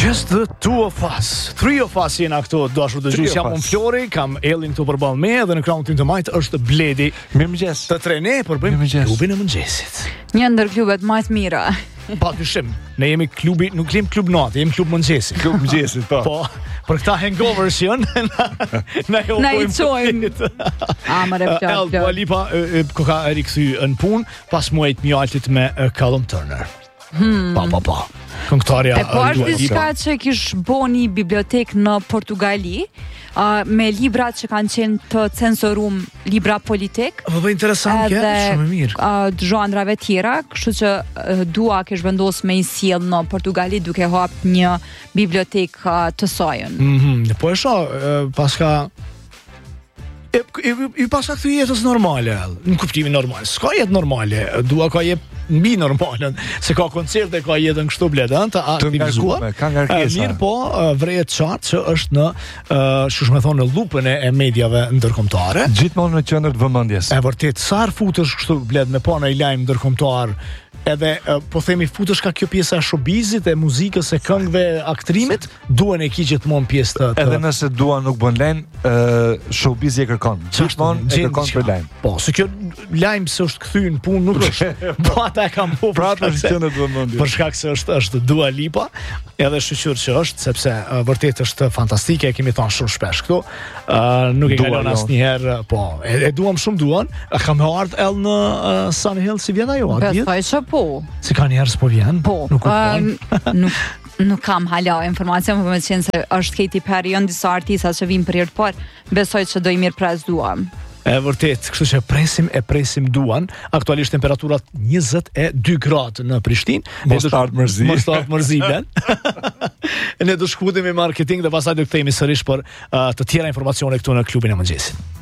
Just the two of us. Three of us jena këtu dashur dëgjues. Jam unë Flori, kam Ellin këtu përballë me dhe në krahun tim të majt është Bledi. Mirëmëngjes. Të tre ne për bëjmë klubin e mëngjesit. Një ndër klubet më të mira. Patyshim, ne jemi klubi, nuk jemi klub natë, jemi klub mëngjesit. Klub mëngjesit, po. Po, për këta hangovers janë, na i çojmë. Më El Lipa koka e rikthy në punë pas muajit mjaltit me Callum Turner. Pa. Këngëtarja po është diçka që kish boni bibliotekë në Portugali, me libra që kanë qenë të censorum, libra politik. Po interesant kjo, shumë mirë. Zhanrave tjera, kështu që dua kish vendos me i sjell në Portugali duke hap një bibliotekë të saj. Po e shoh, paska I paska këtu jetës normale, në kuptimin normal. S'ka jetë normale, dua ka jetë mbi normalen, se ka koncerte, ka jetën kështu bledën, të aktivizuar. Ka ngarkesa. Mirë po, vrejet qartë që është në, shush me thonë, në lupën e mediave ndërkombëtare. Gjithmonë në qendër të vëmendjes. E vërtet, sa futesh kështu bled me pa në i lajm ndërkombëtar, edhe po themi futesh ka kjo pjesa e showbizit, e muzikës, e këngëve, aktrimit, duhen e ki gjithmonë pjesë të... Edhe nëse dua nuk bën lajm, showbizi e kërkon. Gjithmonë e kërkon për lajm. Po, se kjo lajm se është kthy në punë nuk është. Po ata e kam po për shkak se është Dua Lipa, edhe shoqër që është, sepse vërtet është fantastike, e kemi thënë shumë shpesh këtu. Nuk e kalon asnjëherë, po. E duam shumë Duan. Kam ardhur edhe në Sunny Hill si vjen ajo, a di? Besoj që po. Si ka njerëz po vjen? Po. Nuk kam hala informacion, por më thënë se është Katy Perry, janë disa artista që vinë për herë të parë, besoj që do i mirëpres Duan. E vërtet, kështu që presim Duan. Aktualisht temperaturat 22 gradë në Prishtinë. Mos start mërzi ben. Ne do shkputemi marketing dhe pastaj do kthehemi sërish për të tjera informacione këtu në klubin e mëngjesit.